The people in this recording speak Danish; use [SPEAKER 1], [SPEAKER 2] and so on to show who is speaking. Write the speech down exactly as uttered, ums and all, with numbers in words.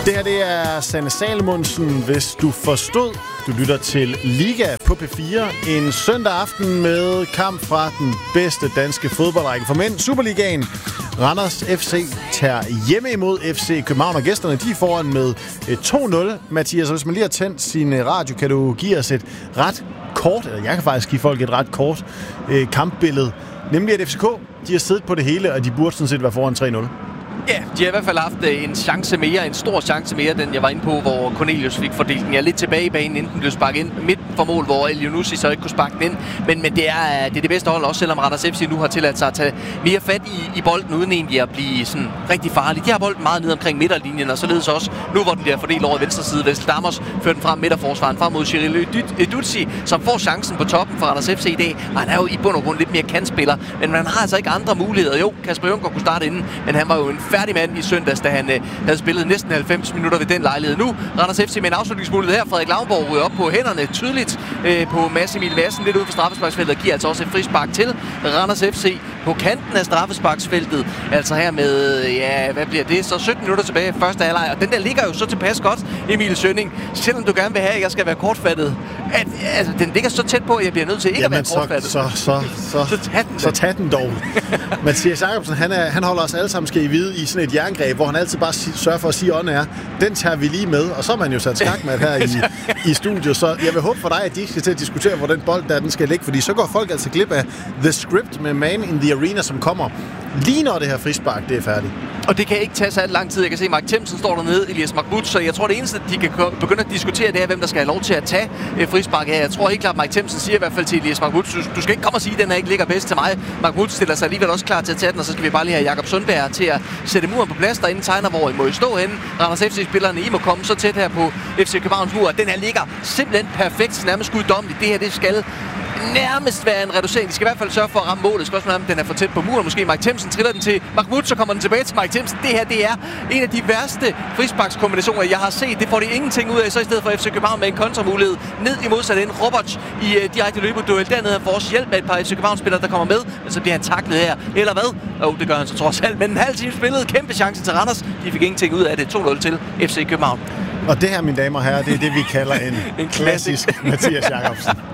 [SPEAKER 1] Det her, det er Sanne Salomonsen, hvis du forstod. Du lytter til Liga på P fire. En søndag aften med kamp fra den bedste danske fodboldrække for mænd. Superligaen. Randers F C tager hjemme imod F C København, og gæsterne de er foran med to nul. Mathias, hvis man lige har tændt sin radio, kan du give os et ret kort, eller jeg kan faktisk give folk et ret kort øh, kampbillede. Nemlig at F C K, de har siddet på det hele, og de burde sådan set være foran tre nul.
[SPEAKER 2] Ja, de har i hvert fald haft en chance mere, en stor chance mere, den jeg var inde på, hvor Cornelius fik fordelt den. Jeg er lidt tilbage i banen, inden den blev sparket ind midt for mål, hvor Elyounoussi så ikke kunne sparke den ind. Men, men det, er, det er det bedste hold, også selvom Randers F C nu har tilladt sig at tage mere fat i, i bolden, uden egentlig at blive sådan rigtig farlig. De har bolden meget ned omkring midterlinjen, og således også nu, hvor den bliver fordelt over i venstre side. Vest Damos fører den frem midterforsvaren, frem mod Cyril Edutsi, som får chancen på toppen for Randers F C i dag. Og han er jo i bund og grund lidt mere kantspiller, men man har altså ikke andre muligheder. Jo, Kasper Junker kunne starte inden, men han var jo en færdig mand i søndags, da han øh, havde spillet næsten halvfems minutter ved den lejlighed. Nu Randers F C med en afslutningsmulighed her. Frederik Lavnborg ryger op på hænderne tydeligt øh, på Mads Emil Madsen lidt ude for straffesparksfeltet, og giver altså også et frispark til Randers F C på kanten af straffesparksfeltet. Altså her med, ja, hvad bliver det? Så sytten minutter tilbage i første halvleg, og den der ligger jo så tilpas godt, Emil Sønning. Selvom du gerne vil have, at jeg skal være kortfattet, at altså, den ligger så tæt på, at jeg bliver nødt til ikke
[SPEAKER 1] Jamen,
[SPEAKER 2] at være kortfattet.
[SPEAKER 1] Så, så, så, så, så, tag den, så tag den dog. Mathias Jacobsen, han, er, han holder os alle sammen skal i vide i sådan et jerngreb, hvor han altid bare sørger for at sige, ånden er, den tager vi lige med, og så er man jo sat skak med her i, i studiet. Så jeg vil håbe for dig, at de ikke skal til at diskutere, hvor den bold der den skal ligge, fordi så går folk altså glip af The Script med Man in the Arena, som kommer lige når det her frispark, det er færdigt.
[SPEAKER 2] Og det kan ikke tage så lang tid. Jeg kan se, at Mark Themsen står dernede, Elias Mahmoud, så jeg tror, det eneste, de kan begynde at diskutere, det er, hvem der skal have lov til at tage frispark her. Jeg tror helt klart, at Mark Themsen siger i hvert fald til Elias Mahmoud, du skal ikke komme og sige, at den her ikke ligger bedst til mig. Mahmoud stiller sig alligevel også klar til at tage den, og så skal vi bare lige have Jakob Sundberg til at sætte muren på plads derinde, tegner, hvor I må stå henne. Randers F C-spillerne, I må komme så tæt her på F C Københavns mur. Den her ligger simpelthen perfekt, nærmest guddommeligt. Det her, det skal nærmest være en reducering. De skal i hvert fald sørge for at ramme målet. Spørgsmålet er, om den er for tæt på muren. Måske Mark Themsen triller den til Mahmoud, så kommer den tilbage til Mark Themsen. Det her, det er en af de værste frisparkskombinationer, jeg har set. Det får de ingenting ud af. Så i stedet for F C København med en kontramulighed ned i modsat ende. Roberts i uh, direkte løbeduel. Dernede får også hjælp med et par F C København-spillere, der kommer med. Men så bliver han taklet her. Eller hvad? Åh, oh, det gør han så trods alt. Men en halv time spillet. Kæmpe chance til Randers. De fik ingenting ud af det. to nul til F C København.
[SPEAKER 1] Og det her, mine damer og herrer, det er det, vi kalder en,
[SPEAKER 2] en
[SPEAKER 1] klassisk Mathias Jacobsen.